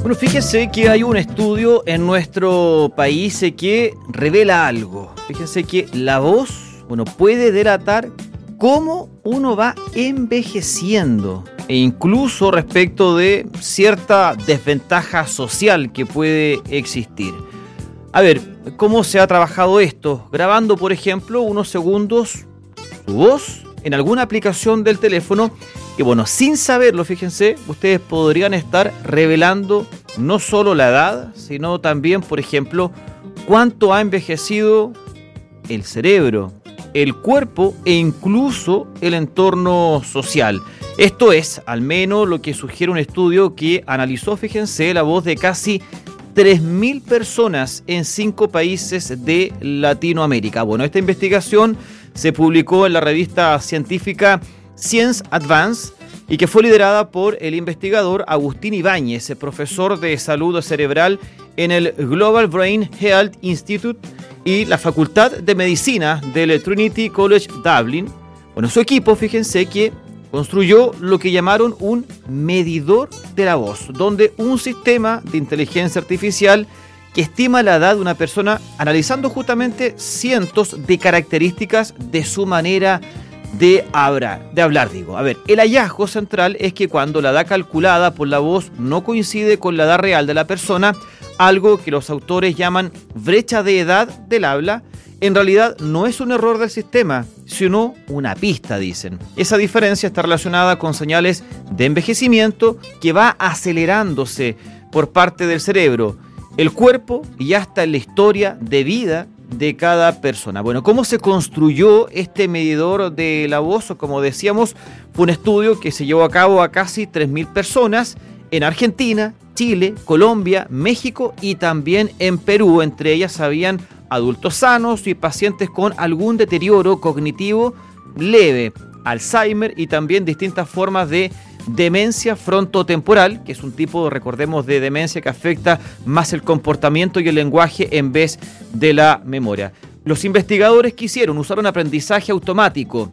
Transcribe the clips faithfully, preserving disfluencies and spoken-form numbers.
Bueno, fíjense que hay un estudio en nuestro país que revela algo. Fíjense que la voz, bueno, puede delatar cómo uno va envejeciendo e incluso respecto de cierta desventaja social que puede existir. A ver, ¿cómo se ha trabajado esto? Grabando, por ejemplo, unos segundos su voz en alguna aplicación del teléfono y bueno, sin saberlo, fíjense, ustedes podrían estar revelando no solo la edad, sino también, por ejemplo, cuánto ha envejecido el cerebro, el cuerpo e incluso el entorno social. Esto es, al menos, lo que sugiere un estudio que analizó, fíjense, la voz de casi tres mil personas en cinco países de Latinoamérica. Bueno, esta investigación se publicó en la revista científica Science Advance y que fue liderada por el investigador Agustín Ibáñez, profesor de salud cerebral en el Global Brain Health Institute y la Facultad de Medicina del Trinity College Dublin. Bueno, su equipo, fíjense que construyó lo que llamaron un medidor de la voz, donde un sistema de inteligencia artificial que estima la edad de una persona analizando justamente cientos de características de su manera de hablar, de hablar, digo. A ver, el hallazgo central es que cuando la edad calculada por la voz no coincide con la edad real de la persona, algo que los autores llaman brecha de edad del habla, en realidad no es un error del sistema, sino una pista, dicen. Esa diferencia está relacionada con señales de envejecimiento que va acelerándose por parte del cerebro, el cuerpo y hasta en la historia de vida de cada persona. Bueno, ¿cómo se construyó este medidor de la voz? Como decíamos, fue un estudio que se llevó a cabo a casi tres mil personas en Argentina, Chile, Colombia, México y también en Perú. Entre ellas habían adultos sanos y pacientes con algún deterioro cognitivo leve, Alzheimer y también distintas formas de demencia frontotemporal, que es un tipo, recordemos, de demencia que afecta más el comportamiento y el lenguaje en vez de la memoria. Los investigadores que hicieron usaron aprendizaje automático,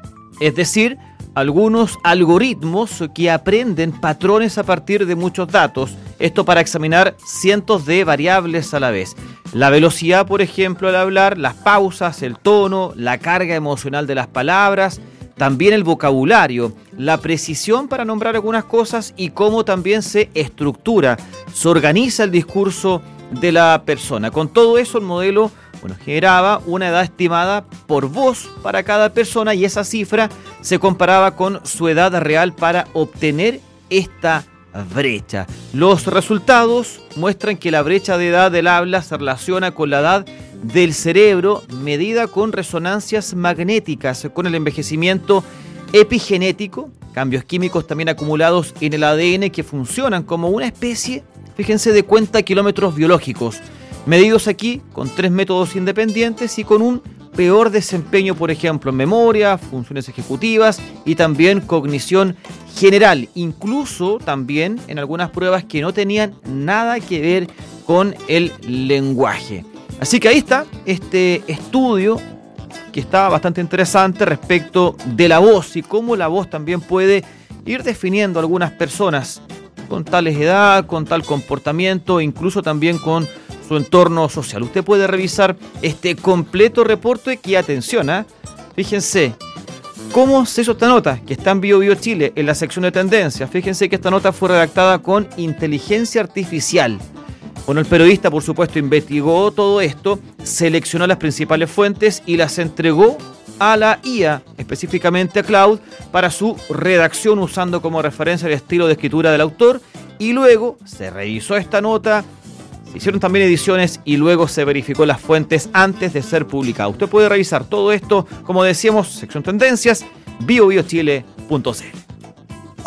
es decir, algunos algoritmos que aprenden patrones a partir de muchos datos, esto para examinar cientos de variables a la vez. La velocidad, por ejemplo, al hablar, las pausas, el tono, la carga emocional de las palabras, también el vocabulario, la precisión para nombrar algunas cosas y cómo también se estructura, se organiza el discurso de la persona. Con todo eso, el modelo, bueno, generaba una edad estimada por voz para cada persona y esa cifra se comparaba con su edad real para obtener esta brecha. Los resultados muestran que la brecha de edad del habla se relaciona con la edad del cerebro medida con resonancias magnéticas, con el envejecimiento epigenético, cambios químicos también acumulados en el A D N que funcionan como una especie, fíjense, de cuenta kilómetros biológicos, medidos aquí con tres métodos independientes y con un peor desempeño, por ejemplo, en memoria, funciones ejecutivas y también cognición general, incluso también en algunas pruebas que no tenían nada que ver con el lenguaje. Así que ahí está este estudio que está bastante interesante respecto de la voz y cómo la voz también puede ir definiendo a algunas personas con tal edad, con tal comportamiento, incluso también con su entorno social. Usted puede revisar este completo reporte que, atención, ¿eh? Fíjense cómo se hizo esta nota, que está en Bio Bio Chile, en la sección de tendencias. Fíjense que esta nota fue redactada con inteligencia artificial. Bueno, el periodista, por supuesto, investigó todo esto, seleccionó las principales fuentes y las entregó a la I A, específicamente a Claude, para su redacción usando como referencia el estilo de escritura del autor y luego se revisó esta nota, se hicieron también ediciones y luego se verificó las fuentes antes de ser publicada. Usted puede revisar todo esto, como decíamos, sección tendencias, bio bio chile punto c l.